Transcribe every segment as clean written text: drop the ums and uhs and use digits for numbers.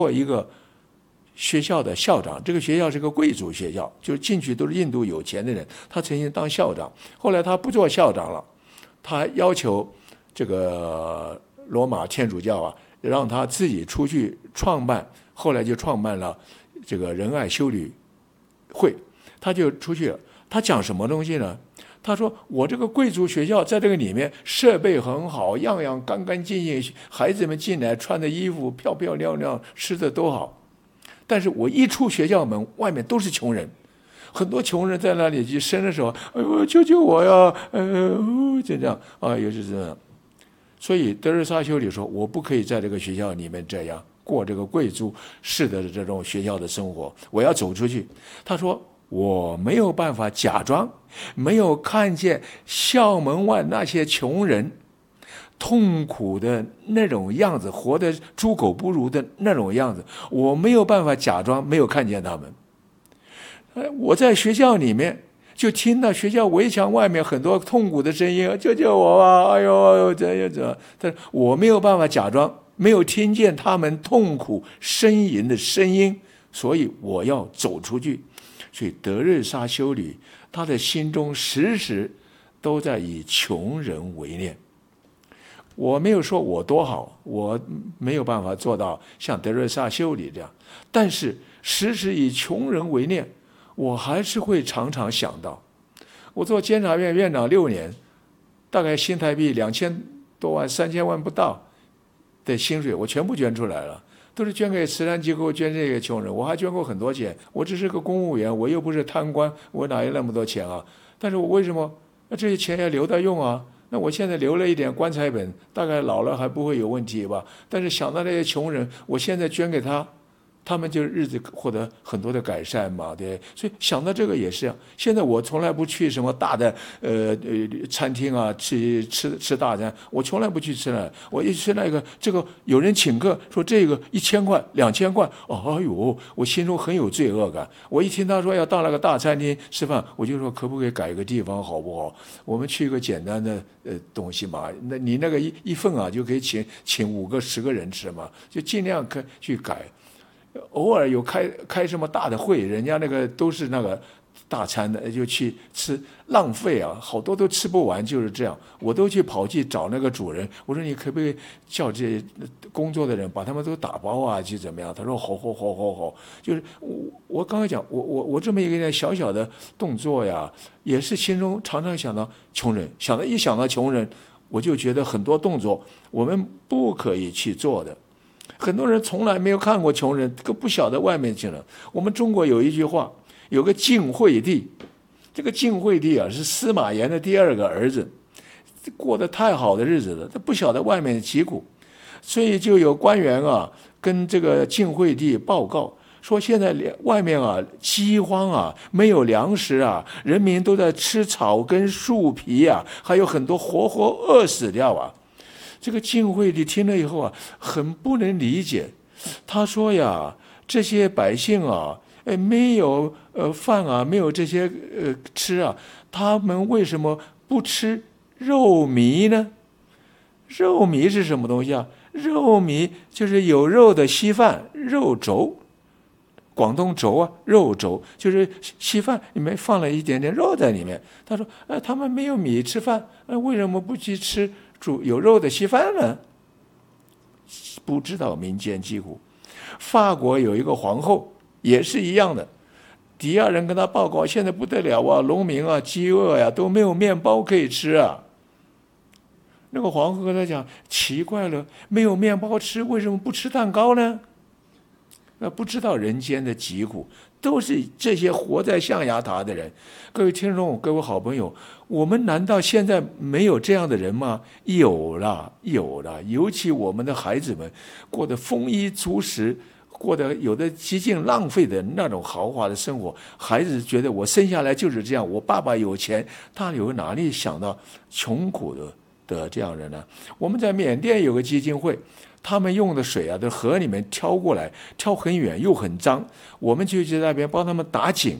做一个学校的校长，这个学校是个贵族学校，就是进去都是印度有钱的人。他曾经当校长，后来他不做校长了，他要求这个罗马天主教啊，让他自己出去创办，后来就创办了这个仁爱修女会。他就出去了，他讲什么东西呢？他说：“我这个贵族学校在这个里面设备很好，样样干干净净，孩子们进来穿的衣服漂漂亮亮，吃的都好。但是我一出学校门，外面都是穷人，很多穷人在那里去伸着手，哎呦，救救我呀！就这样啊，也是这样。所以德瑞莎修女说，我不可以在这个学校里面这样过这个贵族式的这种学校的生活，我要走出去。”他说。我没有办法假装没有看见校门外那些穷人痛苦的那种样子，活得猪狗不如的那种样子，我没有办法假装没有看见他们。我在学校里面就听到学校围墙外面很多痛苦的声音，救救我啊！哎呦，这样子，但是我没有办法假装没有听见他们痛苦呻吟的声音，所以我要走出去。所以德瑞莎修女她的心中时时都在以穷人为念。我没有说我多好，我没有办法做到像德瑞莎修女这样，但是时时以穷人为念，我还是会常常想到，我做监察院院长6年，大概新台币2000多万3000万不到的薪水，我全部捐出来了，都是捐给慈善机构，捐这个穷人。我还捐过很多钱，我只是个公务员，我又不是贪官，我哪有那么多钱啊？但是我为什么这些钱要留着用啊？那我现在留了一点棺材本，大概老了还不会有问题吧？但是想到那些穷人，我现在捐给他，他们就日子获得很多的改善嘛，对。所以想到这个也是这样。现在我从来不去什么大的餐厅啊，吃大餐，我从来不去吃了。我一吃那个这个有人请客说这个1000块2000块，哎呦，我心中很有罪恶感。我一听他说要到那个大餐厅吃饭，我就说可不可以改个地方好不好？我们去一个简单的东西嘛，那你那个一份啊就可以请5个10个人吃嘛，就尽量去改。偶尔有开什么大的会，人家那个都是那个大餐的，就去吃，浪费啊，好多都吃不完，就是这样。我都跑去找那个主人，我说你可不可以叫这些工作的人把他们都打包啊，去怎么样？他说好。就是我刚才讲，我这么一个小小的动作呀，也是心中常常想到穷人，一想到穷人，我就觉得很多动作我们不可以去做的。很多人从来没有看过穷人，都不晓得外面穷人。我们中国有一句话，有个晋惠帝，这个晋惠帝啊是司马炎的第2个儿子，过得太好的日子了，他不晓得外面的疾苦，所以就有官员啊跟这个晋惠帝报告说，现在外面啊饥荒啊，没有粮食啊，人民都在吃草根树皮啊，还有很多活饿死掉啊。这个晋惠帝听了以后啊，很不能理解。他说呀，这些百姓啊，没有饭啊，没有这些吃啊，他们为什么不吃肉糜呢？肉糜是什么东西啊？肉糜就是有肉的稀饭，肉粥。广东粥啊，肉粥就是稀饭里面放了一点点肉在里面。他说，他们没有米吃饭，为什么不去吃有肉的稀饭呢？不知道民间疾苦。法国有一个皇后也是一样的，底下人跟他报告，现在不得了啊，农民啊饥饿呀，都没有面包可以吃啊。那个皇后跟他讲，奇怪了，没有面包吃，为什么不吃蛋糕呢？不知道人间的疾苦，都是这些活在象牙塔的人。各位听众，各位好朋友，我们难道现在没有这样的人吗？有了，尤其我们的孩子们过得丰衣足食，过得有的极尽浪费的那种豪华的生活，孩子觉得我生下来就是这样，我爸爸有钱，他有哪里想到穷苦的这样人呢？我们在缅甸有个基金会，他们用的水啊，在河里面挑过来，挑很远又很脏，我们就在那边帮他们打井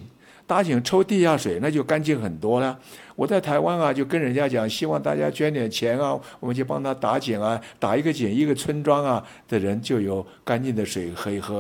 打井抽地下水，那就干净很多了。我在台湾啊，就跟人家讲，希望大家捐点钱啊，我们就帮他打井啊，打一个井，一个村庄啊的人就有干净的水可以喝。